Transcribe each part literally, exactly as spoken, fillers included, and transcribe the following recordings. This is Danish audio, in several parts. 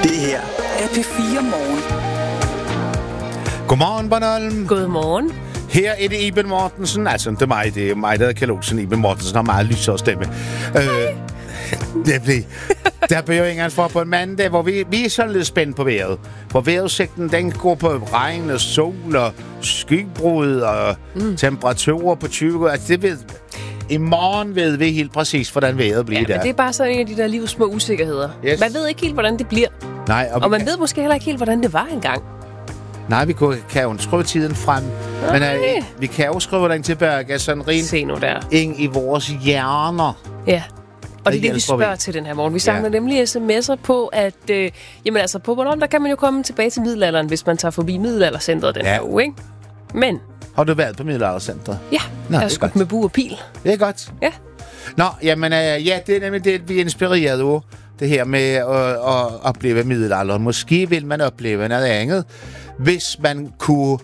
Det her er P fire Morgen. Godmorgen, Bornholm. Godmorgen. Her er det Iben Mortensen. Altså, det er mig, det er mig, der er Kjeld Olsen. Iben Mortensen har meget lysere stemme. Øh, det bliver... Der bliver jo ingen for på en mandag, hvor vi, vi er sådan lidt spændt på vejret. For vejrudsigten, den går på regn og sol og skybrud og mm. temperaturer på tyve. Altså, det ved... I morgen ved vi helt præcis, hvordan vejret bliver ja, der. Men det er bare sådan en af de der livs små usikkerheder. Yes. Man ved ikke helt, hvordan det bliver. Nej, og, og man kan... ved måske heller ikke helt, hvordan det var engang. Nej, vi kan jo skrive tiden frem. Okay. Men uh, vi kan jo skrive den tilbage sådan rent Se nu der. ind i vores hjerner. Ja. Og det er det, vi spørger vi. til den her morgen. Vi samler ja. nemlig sms'er på, at øh, jamen altså på Bornholm, der kan man jo komme tilbage til middelalderen, hvis man tager forbi middelaldercentret den ja. her uge, ikke? Men... Har du været på middelaldercentret? Ja, Nå, jeg har skudt med bue og pil. Det er godt. Ja. Nå, jamen øh, ja, det er nemlig det, vi er inspireret af. Det her med at, at opleve middelalderen. Måske vil man opleve noget andet, hvis man kunne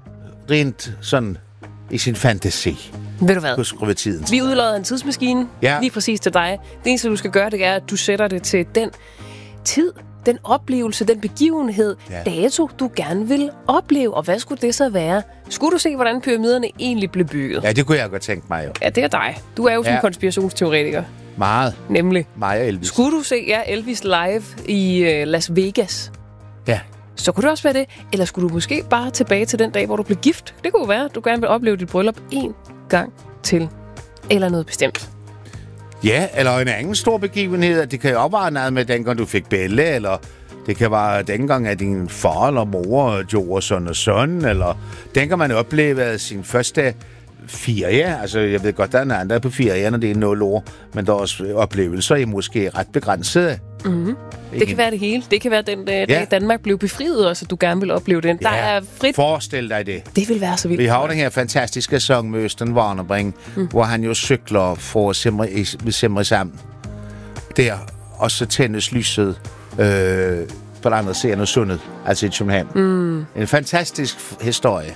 rent sådan i sin fantasi. Ved du hvad? Kunne skrue tiden. Vi udlodder en tidsmaskine ja. lige præcis til dig. Det eneste, du skal gøre, det er, at du sætter det til den tid, den oplevelse, den begivenhed, ja. dato, du gerne vil opleve. Og hvad skulle det så være? Skulle du se, hvordan pyramiderne egentlig blev bygget? Ja, det kunne jeg godt tænke mig jo. Ja, det er dig. Du er jo ja. sådan en konspirationsteoretiker. Meget. Nemlig. Mig og Elvis. Skulle du se ja, Elvis live i uh, Las Vegas? Ja. Så kunne det også være det. Eller skulle du måske bare tilbage til den dag, hvor du blev gift? Det kunne være, at du gerne vil opleve dit bryllup en gang til. Eller noget bestemt. Ja, eller en anden stor begivenhed. Det kan jo også være noget med dengang du fik bælle, eller det kan være dengang, at din far eller mor gjorde sådan og sådan, eller dengang man oplevede sin første ferie. Altså, jeg ved godt, der er en anden på ferie, når det er nul år, men der er også oplevelser, I måske ret begrænsede. Mm-hmm. Det kan være det hele. Det kan være den dag, ja. Danmark blev befriet også, at du gerne vil opleve den. Ja. Der er frit. Forestil dig det. Det vil være så vildt. Vi har den her fantastiske sang med Østen Warnerbring, mm. hvor han jo cykler for at simre, simre sammen. Der, og så tændes lyset øh, på den andre siden af sundet, altså i København. Mm. En fantastisk f- historie.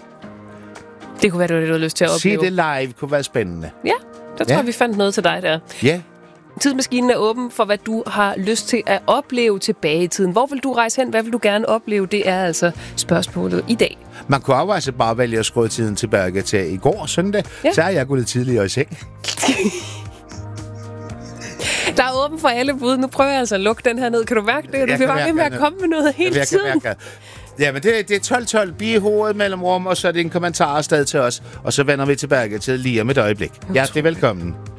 Det kunne være, det var det, du havde lyst til at opleve. Se det live kunne være spændende. Ja, der tror jeg, ja. vi fandt noget til dig der. Ja. Tidsmaskinen er åben for, hvad du har lyst til at opleve tilbage i tiden. Hvor vil du rejse hen? Hvad vil du gerne opleve? Det er altså spørgsmålet i dag. Man kunne også altså bare vælge at skrue tiden tilbage til i går søndag. Ja. Så er jeg gået lidt tidligere i seng. Der er åben for alle bud. Nu prøver jeg altså at lukke den her ned. Kan du mærke det? Du bliver bare ved med at komme med noget hele jeg tiden. Ja, men det, det er tolv tolv bi i hovedet mellem rum, og så er det en kommentar afsted til os. Og så vender vi tilbage til lige om et øjeblik. Hjertelig velkommen.